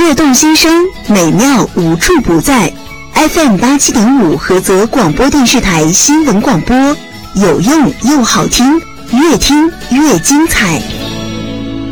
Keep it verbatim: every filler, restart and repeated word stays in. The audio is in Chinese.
悦动心声，美妙无处不在。F M 八七点五菏泽广播电视台新闻广播，有用又好听，越听越精彩。